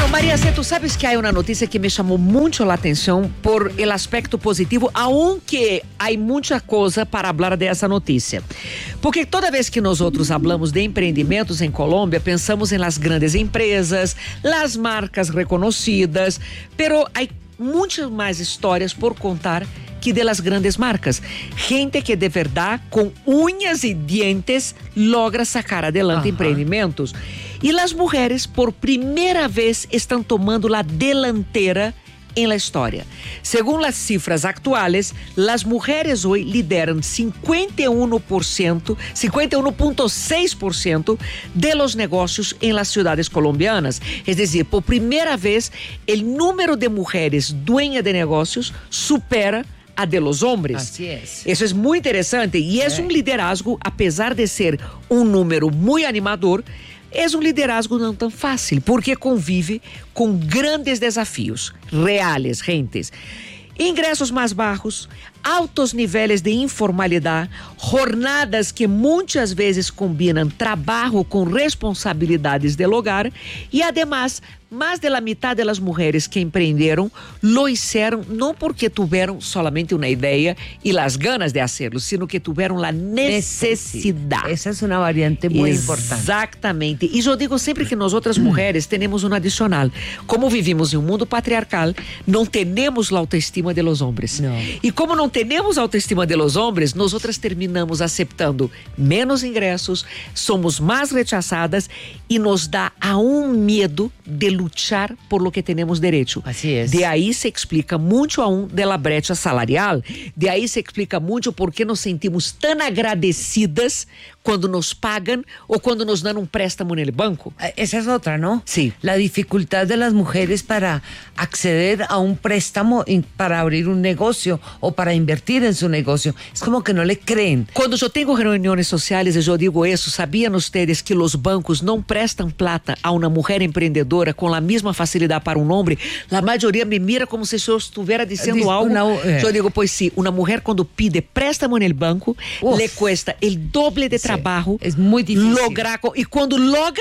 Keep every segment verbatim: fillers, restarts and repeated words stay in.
Bueno, María C, tú sabes que hay una noticia que me llamó mucho la atención por el aspecto positivo, aunque hay mucha cosa para hablar de esa noticia. Porque toda vez que nosotros hablamos de empreendimentos en Colombia, pensamos en las grandes empresas, las marcas reconocidas, pero hay muchas más historias por contar que de las grandes marcas. Gente que de verdad, con uñas y dientes, logra sacar adelante Ajá. empreendimentos. Y las mujeres, por primera vez, están tomando la delantera en la historia. Según las cifras actuales, las mujeres hoy lideran cincuenta y uno por ciento, cincuenta y uno punto seis por ciento de los negocios en las ciudades colombianas. Es decir, por primera vez, el número de mujeres dueñas de negocios supera a de los hombres. Así es. Eso es muy interesante y es un liderazgo, a pesar de ser un número muy animador, es um liderazgo não tão fácil, porque convive com grandes desafios reales, gentes. Ingressos mais baixos, altos níveis de informalidade, jornadas que muitas vezes combinam trabalho com responsabilidades del hogar e, además, mais de la mitad de las mujeres que empreenderam lo hicieron no porque tuvieron solamente una idea y las ganas de hacerlo, sino que tuvieron la necesidad. Esa es una variante muy importante. Exactamente. Y yo digo siempre que nosotras mujeres tenemos un adicional. Como vivimos en un mundo patriarcal, no tenemos la autoestima de los hombres. No. Y como no tenemos autoestima de los hombres, nosotras terminamos aceptando menos ingresos, somos más rechazadas y nos da aún miedo de luchar por lo que tenemos derecho. Así es. De ahí se explica mucho aún de la brecha salarial. De ahí se explica mucho por qué nos sentimos tan agradecidas cuando nos pagan o cuando nos dan un préstamo en el banco. Esa es otra, ¿no? Sí. La dificultad de las mujeres para acceder a un préstamo para abrir un negocio o para invertir en su negocio. Es como que no le creen. Cuando yo tengo reuniones sociales y yo digo eso, ¿sabían ustedes que los bancos no prestan plata a una mujer emprendedora con la misma facilidad para un hombre? La mayoría me mira como si yo estuviera diciendo Diz, algo. una, eh. Yo digo, pues sí, una mujer cuando pide préstamo en el banco, Uf. le cuesta el doble de Sí. trabajo. Es muy difícil. Lograr, y cuando logra,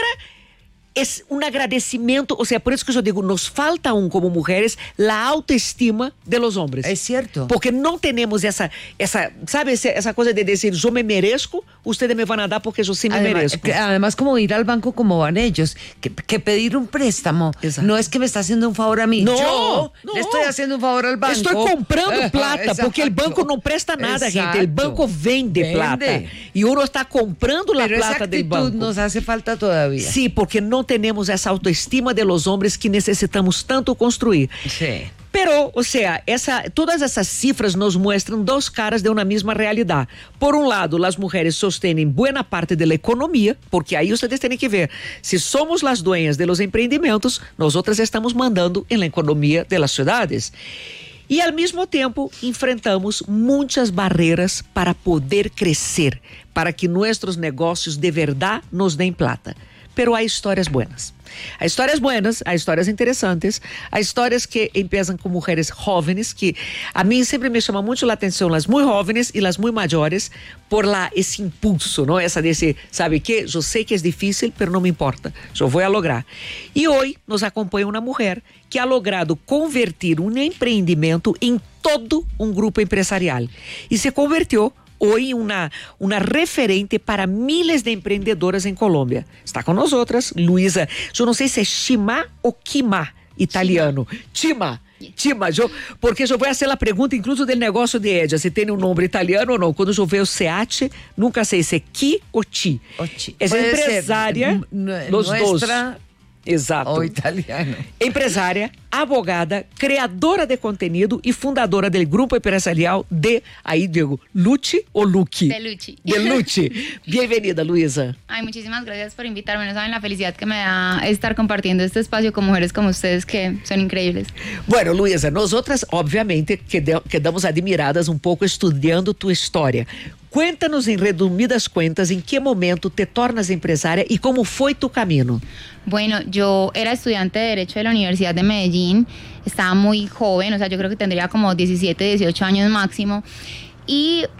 es un agradecimiento. O sea, por eso que yo digo, nos falta aún como mujeres la autoestima de los hombres. Es cierto. Porque no tenemos esa, esa ¿sabe? Esa cosa de decir, yo me merezco, ustedes me van a dar porque yo sí me además, merezco. que, además, como ir al banco como van ellos, que, que pedir un préstamo. Exacto. No es que me está haciendo un favor a mí. No, yo no. le estoy haciendo un favor al banco. Estoy comprando plata, Exacto. porque el banco no presta nada, Exacto. gente. El banco vende, Vende. plata. Y uno está comprando la Pero plata esa del actitud banco. nos hace falta todavía. Sí, porque no tenemos esa autoestima de los hombres que necesitamos tanto construir. Sí. Pero, o sea, essa, todas essas cifras nos mostram duas caras de uma mesma realidade. Por um lado, as mulheres sostenem boa parte da economia, porque aí vocês têm que ver, se somos as dueñas de los empreendimentos, nós outras estamos mandando em la economia de las cidades. E, ao mesmo tempo, enfrentamos muitas barreiras para poder crescer, para que nossos negócios de verdade nos deem plata. Pero há histórias buenas. Há histórias buenas, há histórias interessantes, há histórias que empiezam com mulheres jovens, que a mim sempre me chama muito a atenção, as muito jovens e as muito maiores, por lá esse impulso, não? Essa desse, sabe que? Eu sei que é difícil, mas não me importa, eu vou a lograr. E hoje nos acompanha uma mulher que ha logrado convertir um empreendimento em todo um grupo empresarial e se convertiu hoy una, una referente para miles de emprendedoras en Colombia. Está con nosotras, Luisa. Yo no sé si es Chima o Quima, italiano. Chima. Chima, yo, porque eu vou fazer a pergunta, incluso do negócio de ella, se tem um nome italiano ou não. Quando eu vejo o C H, nunca sei se é Ki ou Ti. É empresária, los nuestra... dos. Exato. O italiano. Empresária, abogada, criadora de conteúdo e fundadora do grupo empresarial de, aí digo, Luchi ou Luchi? De Luchi. De Luchi. Bienvenida, Luisa. Ay, muchísimas gracias por invitarme. No saben la felicidad que me da estar compartiendo este espacio con mujeres como ustedes que son increíbles. Bueno, Luisa, nós outras, obviamente, quedamos admiradas um pouco estudando tua história. Cuéntanos em resumidas cuentas em que momento te tornas empresária e como foi tu caminho. Bueno, yo era estudiante de Derecho de la Universidad de Medellín, estaba muy joven, o sea, yo creo que tendría como diecisiete, dieciocho años máximo, y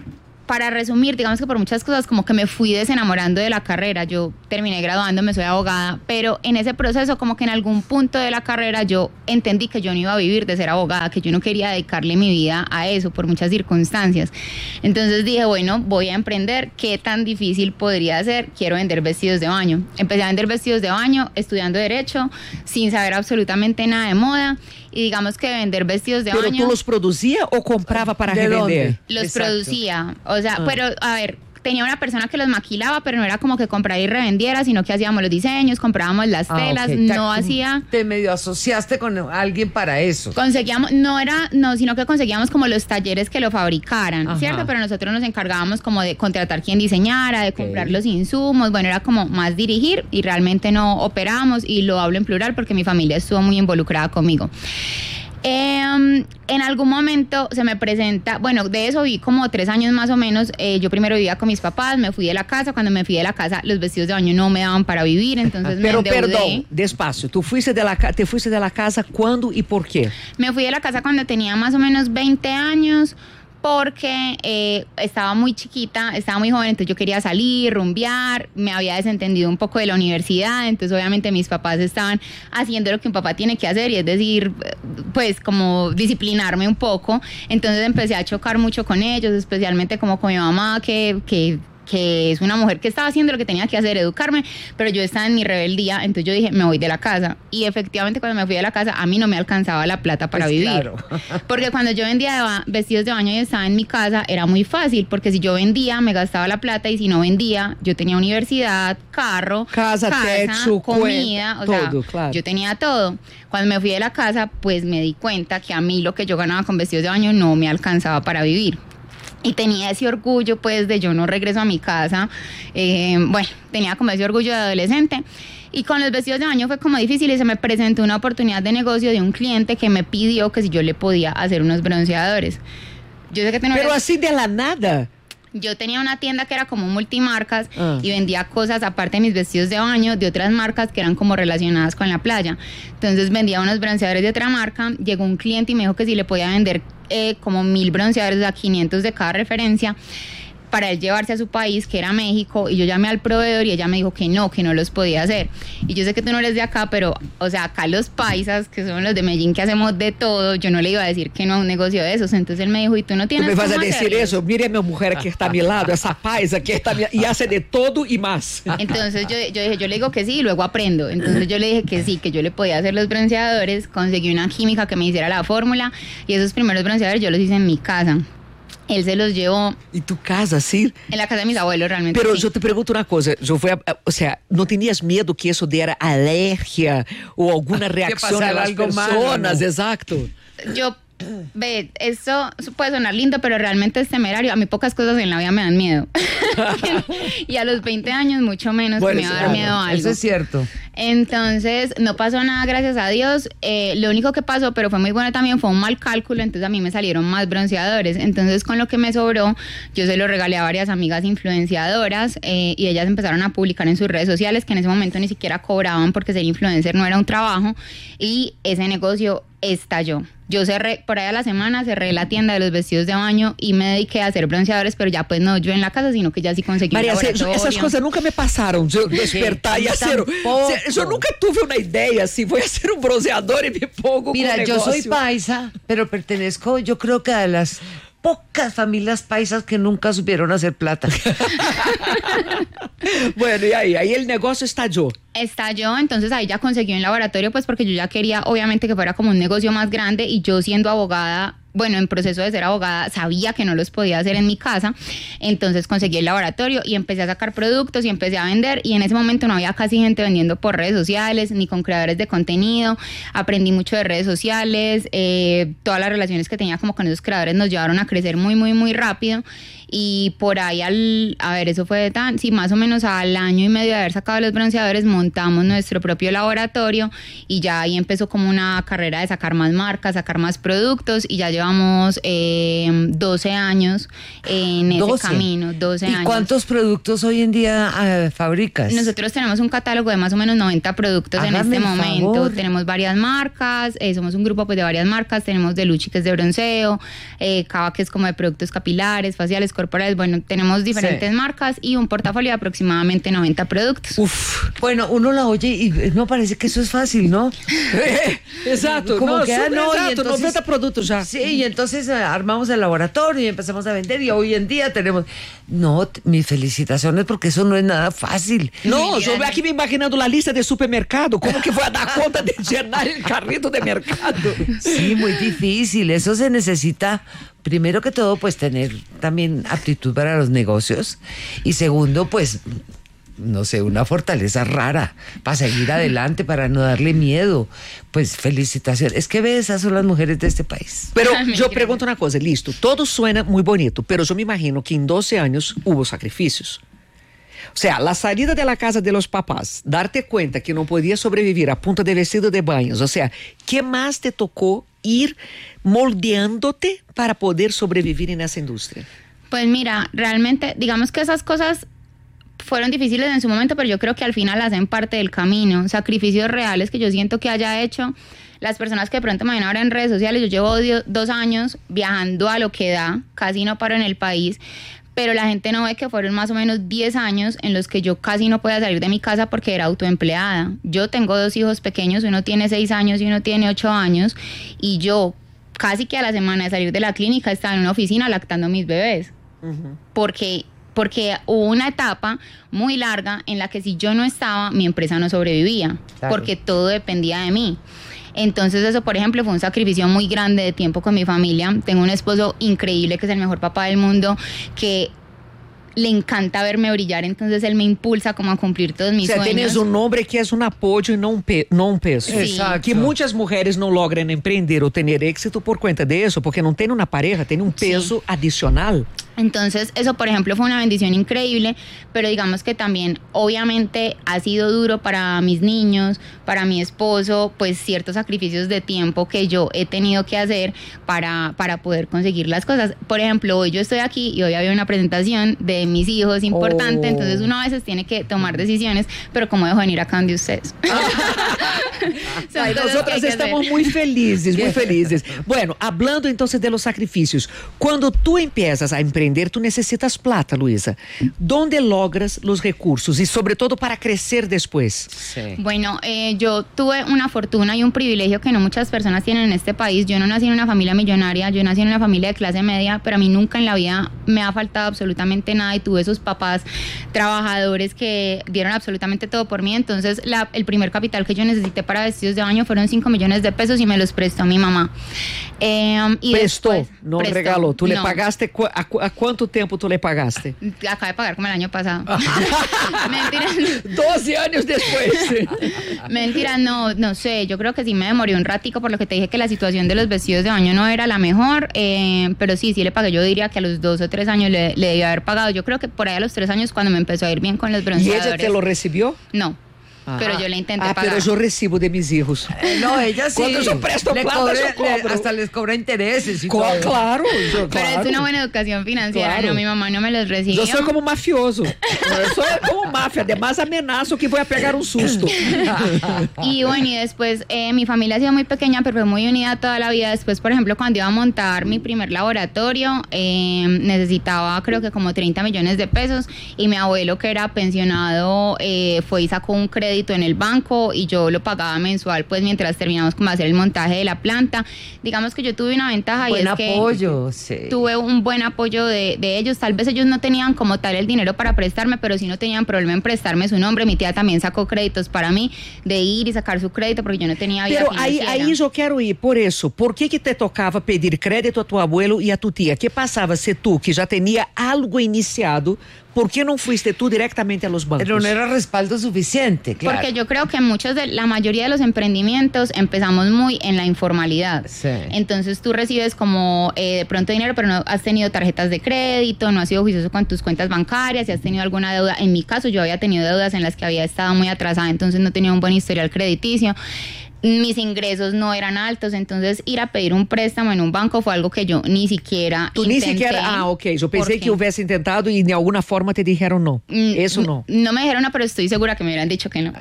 para resumir, digamos que por muchas cosas como que me fui desenamorando de la carrera. Yo terminé graduándome, soy abogada, pero en ese proceso como que en algún punto de la carrera yo entendí que yo no iba a vivir de ser abogada, que yo no quería dedicarle mi vida a eso por muchas circunstancias. Entonces dije, bueno, voy a emprender, ¿qué tan difícil podría ser? Quiero vender vestidos de baño. Empecé a vender vestidos de baño estudiando Derecho, sin saber absolutamente nada de moda. Y digamos que vender vestidos de ¿Pero baño... tú los producía o compraba para ¿De revender? dónde? Los Exacto. producía, o sea, Ah. pero a ver, tenía una persona que los maquilaba, pero no era como que comprara y revendiera, sino que hacíamos los diseños, comprábamos las Ah, telas, ok. Te- no hacía... Te medio asociaste con alguien para eso. Conseguíamos, no era, no, sino que conseguíamos como los talleres que lo fabricaran, Ajá. ¿cierto? Pero nosotros nos encargábamos como de contratar quien diseñara, de comprar los insumos, bueno, era como más dirigir y realmente no operamos, y lo hablo en plural porque mi familia estuvo muy involucrada conmigo. Eh, en algún momento se me presenta, bueno, de eso vi como tres años más o menos. Eh, yo primero vivía con mis papás, me fui de la casa. Cuando me fui de la casa, los vestidos de baño no me daban para vivir, entonces me Pero endeudé. perdão, despacio. Tu fuiste de la, ca- te fuiste de la casa quando e por quê? Me fui de la casa cuando tenía más o menos veinte años, porque eh, estaba muy chiquita, estaba muy joven, entonces yo quería salir, rumbear, me había desentendido un poco de la universidad, entonces obviamente mis papás estaban haciendo lo que un papá tiene que hacer, y es decir, pues como disciplinarme un poco. Entonces empecé a chocar mucho con ellos, especialmente como con mi mamá, que... que que es una mujer que estaba haciendo lo que tenía que hacer, educarme, pero yo estaba en mi rebeldía, entonces yo dije, me voy de la casa. Y efectivamente cuando me fui de la casa, a mí no me alcanzaba la plata para Pues vivir. claro. Porque cuando yo vendía de ba- vestidos de baño y estaba en mi casa, era muy fácil, porque si yo vendía, me gastaba la plata, y si no vendía, yo tenía universidad, carro, Casa, techo, comida, cuenta, o sea, todo, claro. yo tenía todo. Cuando me fui de la casa, pues me di cuenta que a mí lo que yo ganaba con vestidos de baño no me alcanzaba para vivir. Y tenía ese orgullo, pues, de yo no regreso a mi casa. Eh, bueno, tenía como ese orgullo de adolescente. Y con los vestidos de baño fue como difícil, y se me presentó una oportunidad de negocio de un cliente que me pidió que si yo le podía hacer unos bronceadores. Yo sé que tú no Pero eres- assim de la nada. Yo tenía una tienda que era como multimarcas, Ah. y vendía cosas aparte de mis vestidos de baño de otras marcas que eran como relacionadas con la playa. Entonces vendía unos bronceadores de otra marca. Llegó un cliente y me dijo que si le podía vender eh, como mil bronceadores, a quinientos de cada referencia, para él llevarse a su país, que era México. Y yo llamé al proveedor y ella me dijo que no, que no los podía hacer. Y yo sé que tú no eres de acá, pero, o sea, acá los paisas, que son los de Medellín, que hacemos de todo, yo no le iba a decir que no a un negocio de esos. Entonces él me dijo, ¿y tú no Tu tienes me vas a cómo decir hacerlos? isso? Mire a minha mulher que está a mi lado, essa paisa que está a mi... e hace de todo e mais. Entonces yo, yo dije, yo le digo que sí, y luego aprendo. Entonces yo le dije que sí, que yo le podía hacer los bronceadores. Conseguí una química que me hiciera la fórmula, y esos primeros bronceadores yo los hice en mi casa. Él se los llevó E tu casa assim? en la casa de mis abuelos, realmente. Pero sí. eu te pergunto uma coisa, eu fui a, a- o sea, não tinhas medo que isso dera alergia ou alguma reação pasara nas algo malo, pessoas? ¿no? Exacto. Yo, ve, eso puede sonar lindo, pero realmente es temerario. A mí pocas cosas en la vida me dan miedo. Y a los veinte años mucho menos Bueno, que me va a eso- dar miedo a algo. Eso es cierto. Entonces, no pasó nada, gracias a Dios. Eh, lo único que pasó, pero fue muy bueno también, fue un mal cálculo. Entonces a mí me salieron más bronceadores. Entonces, con lo que me sobró, yo se lo regalé a varias amigas influenciadoras, eh, y ellas empezaron a publicar en sus redes sociales, que en ese momento ni siquiera cobraban, porque ser influencer no era un trabajo, y ese negocio estalló. Yo cerré, por ahí a la semana, cerré la tienda de los vestidos de baño y me dediqué a hacer bronceadores, pero ya pues no yo en la casa, sino que ya sí conseguí Maria, un cê- laboratorio. essas coisas nunca me passaram de eu despertar e A mí ser. tampoco. Cê- Eu nunca tuve uma ideia assim, vou ser um bronzeador e me pongo Mira, com yo soy negócio. paisa, pero pertenezco, yo creo que a las pocas familias paisas que nunca supieron hacer plata. Bueno, e aí? Aí el negócio estallou. Estalló, entonces ahí ya conseguí un laboratorio, pues porque yo ya quería obviamente que fuera como un negocio más grande, y yo siendo abogada, bueno, en proceso de ser abogada, sabía que no los podía hacer en mi casa. Entonces conseguí el laboratorio y empecé a sacar productos y empecé a vender, y en ese momento no había casi gente vendiendo por redes sociales ni con creadores de contenido. Aprendí mucho de redes sociales, eh, todas las relaciones que tenía como con esos creadores nos llevaron a crecer muy, muy, muy rápido. Y por ahí al, a ver, eso fue de tan, sí, más o menos al año y medio de haber sacado los bronceadores, montamos nuestro propio laboratorio, y ya ahí empezó como una carrera de sacar más marcas, sacar más productos, y ya llevamos llevamos eh, doce años en ese doce. camino, doce ¿Y años. cuántos productos hoy en día eh, fabricas? Nosotros tenemos un catálogo de más o menos noventa productos en Hágame este el momento. favor. Tenemos varias marcas, eh, somos un grupo pues de varias marcas. Tenemos Deluchi, que es de bronceo, eh, Cava, que es como de productos capilares, faciales, corporales. Bueno, tenemos diferentes Sí. marcas y un portafolio de aproximadamente noventa productos. Uf. Bueno, uno la oye y no parece que eso es fácil, ¿no? Exato. Como no, que, ah, super no, y exato, entonces- noventa produtos ya. Sí, y entonces eh, armamos el laboratorio y empezamos a vender y hoy en día tenemos... No, t- mis felicitaciones porque eso no es nada fácil. No, Miriam. yo aquí me imaginando la lista de supermercado. ¿Cómo que voy a dar cuenta de llenar el carrito de mercado? Sí, muy difícil. Eso se necesita, primero que todo, pues tener también aptitud para los negocios y segundo, pues... no sé, una fortaleza rara para seguir adelante, para no darle miedo. Pues felicitaciones. Es que ve, esas son las mujeres de este país. Pero Ay, yo gracias. pregunto una cosa, listo, todo suena muy bonito, pero yo me imagino que en doce años hubo sacrificios. O sea, la salida de la casa de los papás, darte cuenta que no podías sobrevivir a punta de vestido de baños, o sea, ¿qué más te tocó ir moldeándote para poder sobrevivir en esa industria? Pues mira, realmente, digamos que esas cosas fueron difíciles en su momento, pero yo creo que al final hacen parte del camino. Sacrificios reales que yo siento que haya hecho. Las personas que de pronto me ven ahora en redes sociales, yo llevo dio- dos años viajando a lo que da, casi no paro en el país, pero la gente no ve que fueron más o menos diez años en los que yo casi no podía salir de mi casa porque era autoempleada. Yo tengo dos hijos pequeños, uno tiene seis años y uno tiene ocho años, y yo casi que a la semana de salir de la clínica estaba en una oficina lactando a mis bebés. Uh-huh. Porque... porque hubo una etapa muy larga en la que si yo no estaba, mi empresa no sobrevivía, claro, porque todo dependía de mí. Entonces eso, por ejemplo, fue un sacrificio muy grande de tiempo con mi familia. Tengo un esposo increíble que es el mejor papá del mundo, que le encanta verme brillar, entonces él me impulsa como a cumplir todos mis o sea, sueños. tienes un hombre que es un apoyo y no un, pe no un peso. Sí. Exacto. Que muchas mujeres no logran emprender o tener éxito por cuenta de eso, porque no tienen una pareja, tienen un peso sí. adicional. Entonces eso, por ejemplo, fue una bendición increíble, pero digamos que también obviamente ha sido duro para mis niños, para mi esposo, pues ciertos sacrificios de tiempo que yo he tenido que hacer para, para poder conseguir las cosas. Por ejemplo, hoy yo estoy aquí y hoy había una presentación de mis hijos importante, oh. entonces uno a veces tiene que tomar decisiones, pero ¿cómo dejo venir acá donde ustedes? Ay, nosotras estamos hacer. muy felices, muy felices. Bueno, hablando entonces de los sacrificios, cuando tú empiezas a emprender, tú necesitas plata, Luisa. ¿Dónde logras los recursos y sobre todo para crecer después? Sí. Bueno, eh, yo tuve una fortuna y un privilegio que no muchas personas tienen en este país. Yo no nací en una familia millonaria, yo nací en una familia de clase media, pero a mí nunca en la vida me ha faltado absolutamente nada y tuve esos papás trabajadores que dieron absolutamente todo por mí. Entonces, la, el primer capital que yo necesité para vestidos de baño fueron cinco millones de pesos y me los prestó mi mamá. Eh, y prestó, después, no prestó, regaló. ¿Tú no. le pagaste? A, a ¿Cuánto tiempo tú le pagaste? Acabo de pagar como el año pasado. Mentira. doce años después. Mentira, no, no sé. Yo creo que sí me demoré un ratico por lo que te dije que la situación de los vestidos de baño no era la mejor. Eh, pero sí, sí le pagué. Yo diría que a los dos o tres años le, le debía haber pagado. Yo creo que por ahí a los tres años cuando me empezó a ir bien con los bronceadores. ¿Y ella te lo recibió? No. Ajá. Pero yo le intenté ah, pagar. Pero yo recibo de mis hijos. Eh, no, ella sí. Cuando yo presto le plata, cobre, yo cobro. Le, hasta les cobra intereses y Co todo. Claro, yo, Pero claro. es una buena educación financiera. Claro. No, mi mamá no me los recibió. Yo soy como mafioso. Yo soy como mafia. Además amenazo que voy a pegar un susto. Y bueno, y después eh, mi familia ha sido muy pequeña, pero fue muy unida toda la vida. Después, por ejemplo, cuando iba a montar mi primer laboratorio, eh, necesitaba creo que como treinta millones de pesos y mi abuelo, que era pensionado, eh, fue y sacó un crédito en el banco y yo lo pagaba mensual, pues mientras terminamos como hacer el montaje de la planta. Digamos que yo tuve una ventaja buen y es apoyo, que sí. tuve un buen apoyo de, de ellos. Tal vez ellos no tenían como tal el dinero para prestarme, pero sí no tenían problema en prestarme su nombre. Mi tía también sacó créditos para mí, de ir y sacar su crédito porque yo no tenía vida Pero financiera. aí, aí eu quero ir por isso. Por que que te tocava pedir crédito a tu abuelo e a tu tia? Que passava se tu, que já tinha algo iniciado, ¿por qué no fuiste tú directamente a los bancos? Pero no era respaldo suficiente, claro. Porque yo creo que muchos de la mayoría de los emprendimientos empezamos muy en la informalidad. Sí. Entonces tú recibes como eh, de pronto dinero, pero no has tenido tarjetas de crédito, no has sido juicioso con tus cuentas bancarias, si has tenido alguna deuda. En mi caso yo había tenido deudas en las que había estado muy atrasada, entonces no tenía un buen historial crediticio. mis ingresos no eran altos, entonces ir a pedir un préstamo en un banco fue algo que yo ni siquiera Tú intenté. ni siquiera, ah, ok, yo pensé porque que hubiese intentado y de alguna forma te dijeron no, Mm, eso no. No me dijeron no, pero estoy segura que me hubieran dicho que no.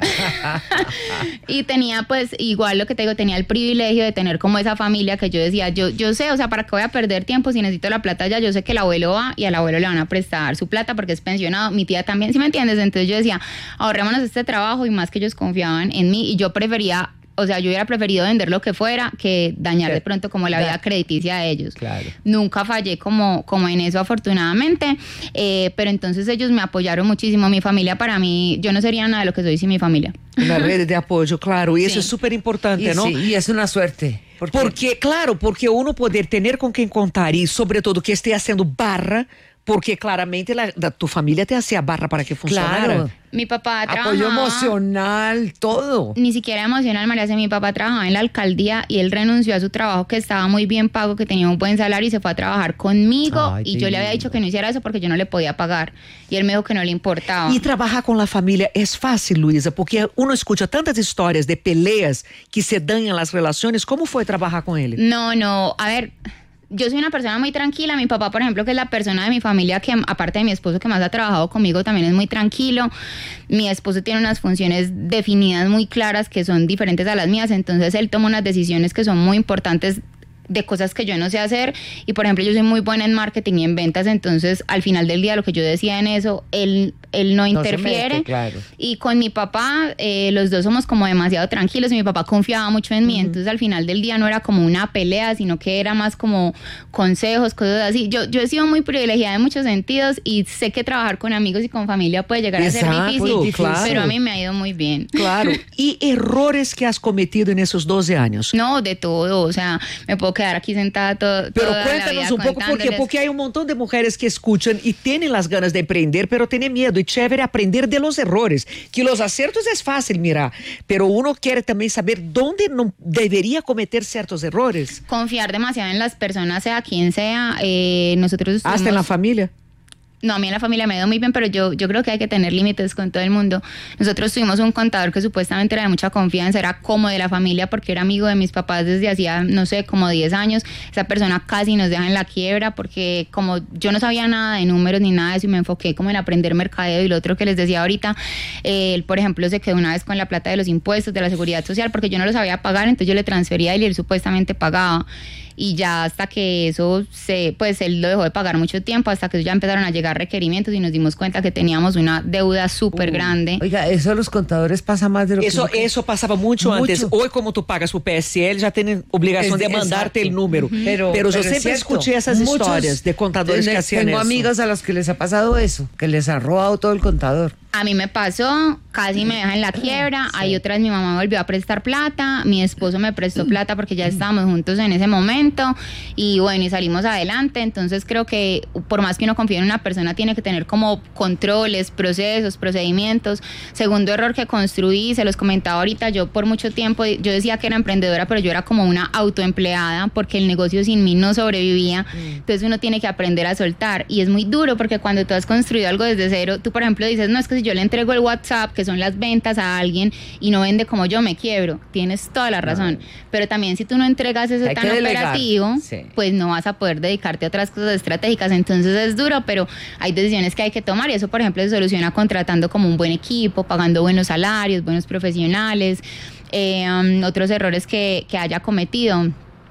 Y tenía pues, igual lo que te digo, tenía el privilegio de tener como esa familia que yo decía, yo, yo sé, o sea, ¿para qué voy a perder tiempo si necesito la plata ya? Yo sé que el abuelo va y al abuelo le van a prestar su plata porque es pensionado, mi tía también, ¿sí me entiendes? Entonces yo decía, ahorrémonos este trabajo, y más que ellos confiaban en mí, y yo prefería, o sea, yo hubiera preferido vender lo que fuera que dañar de pronto como la vida crediticia de ellos. Claro. Nunca fallé como, como en eso, afortunadamente, eh, pero entonces ellos me apoyaron muchísimo. Mi familia, para mí, yo no sería nada de lo que soy sin mi familia. Una red de apoyo, claro, y eso Sí. es súper importante, Y, ¿no? sí, y es una suerte. Porque, Porque, claro, porque uno poder tener con quien contar y sobre todo que esté haciendo barra, porque claramente la, la- tu familia te hacía barra para que funcionara. claro, Mi papá trabajaba... apoyo emocional, todo. Ni siquiera emocional, María. Mi papá trabajaba en la alcaldía y él renunció a su trabajo, que estaba muy bien pago, que tenía un buen salario, y se fue a trabajar conmigo. Ay, y qué yo le había lindo. dicho que no hiciera eso porque yo no le podía pagar. Y él me dijo que no le importaba. Y trabajar con la familia es fácil, Luisa, porque uno escucha tantas historias de peleas que se dañan las relaciones. ¿Cómo fue trabajar con él? No, no, a ver, yo soy una persona muy tranquila. Mi papá, por ejemplo, que es la persona de mi familia que, aparte de mi esposo, que más ha trabajado conmigo, también es muy tranquilo. Mi esposo tiene unas funciones definidas muy claras que son diferentes a las mías, entonces él toma unas decisiones que son muy importantes de cosas que yo no sé hacer. Y por ejemplo, yo soy muy buena en marketing y en ventas, entonces al final del día lo que yo decía en eso, él, él no No se interfiere. mete, claro. Y con mi papá, eh, los dos somos como demasiado tranquilos, y mi papá confiaba mucho en mí, entonces al final del día no era como una pelea, sino que era más como consejos, cosas así. Yo, yo he sido muy privilegiada en muchos sentidos, y sé que trabajar con amigos y con familia puede llegar a ser Exacto, difícil, claro. pero a mí me ha ido muy bien. Claro. ¿Y errores que has cometido en esos doce años? No, de todo, o sea, me puedo quedar aquí sentada todo, Pero toda la cuéntanos vida un poco, porque, contándoles. porque hay un montón de mujeres que escuchan y tienen las ganas de emprender, pero tienen miedo. Y chévere aprender de los errores, que los aciertos es fácil, mira, pero uno quiere también saber dónde no debería cometer ciertos errores. Confiar demasiado en las personas, sea quien sea. Eh, nosotros Hasta en estuvimos- la familia. No, a mí en la familia me ha ido muy bien, pero yo, yo creo que hay que tener límites con todo el mundo. Nosotros tuvimos un contador que supuestamente era de mucha confianza, era como de la familia porque era amigo de mis papás desde hacía, no sé, como diez años. Esa persona casi nos deja en la quiebra porque como yo no sabía nada de números ni nada de eso, y me enfoqué como en aprender mercadeo, y lo otro que les decía ahorita, eh, él, por ejemplo, se quedó una vez con la plata de los impuestos, de la seguridad social, porque yo no lo sabía pagar, entonces yo le transfería a él y él supuestamente pagaba. Y ya hasta que eso se, pues él lo dejó de pagar mucho tiempo, hasta que ya empezaron a llegar requerimientos y nos dimos cuenta que teníamos una deuda súper grande. Oiga, eso a los contadores pasa más de lo Eso, que... eso pasaba mucho, Mucho. antes. Hoy, como tú pagas tu P S L, ya tienen obligación Es- de mandarte exacto. el número. Ujú. Pero, Pero, yo pero es siempre cierto, escuché esas muchos historias de contadores tengo- que hacían Tengo eso. amigas a las que les ha pasado eso, que les ha robado todo el contador. A mí me pasó, casi me deja en la quiebra. Hay otras, mi mamá volvió a prestar plata, mi esposo me prestó plata porque ya estábamos juntos en ese momento, y bueno, y salimos adelante. Entonces creo que por más que uno confíe en una persona, tiene que tener como controles, procesos, procedimientos. Segundo error que construí, se los comentaba ahorita, yo por mucho tiempo, yo decía que era emprendedora, pero yo era como una autoempleada porque el negocio sin mí no sobrevivía. Entonces uno tiene que aprender a soltar, y es muy duro porque cuando tú has construido algo desde cero, tú por ejemplo dices, no, es que si yo le entrego el WhatsApp, que son las ventas, a alguien y no vende como yo, me quiebro. Tienes toda la razón. Pero también si tú no entregas eso Hay tan que delegar. operativo, Sí. pues no vas a poder dedicarte a otras cosas estratégicas. Entonces es duro, pero hay decisiones que hay que tomar, y eso por ejemplo se soluciona contratando como un buen equipo, pagando buenos salarios, buenos profesionales. Eh, um, otros errores que, que haya cometido,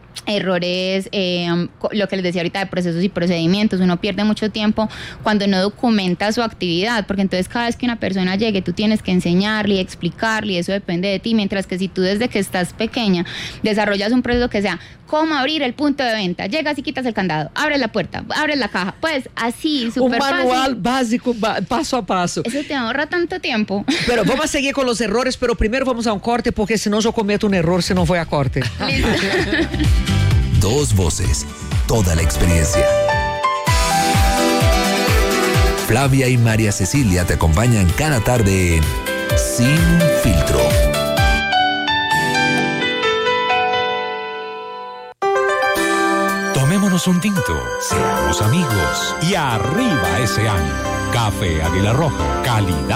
errores, eh, lo que les decía ahorita de procesos y procedimientos. Uno pierde mucho tiempo cuando no documenta su actividad, porque entonces cada vez que una persona llegue tú tienes que enseñarle y explicarle, y eso depende de ti, mientras que si tú desde que estás pequeña desarrollas un proceso que sea cómo abrir el punto de venta, llegas y quitas el candado, abres la puerta, abres la caja, pues así, Un súper manual fácil. básico, ba- paso a paso. Eso te ahorra tanto tiempo. Pero vamos a seguir con los errores, pero primero vamos a un corte, porque si no yo cometo un error si no voy a corte. Listo. Dos voces, toda la experiencia. Flavia y María Cecilia te acompañan cada tarde en Sin Filtro. Tomémonos un tinto, seamos amigos y arriba ese ánimo. Café Águila Roja, calidad.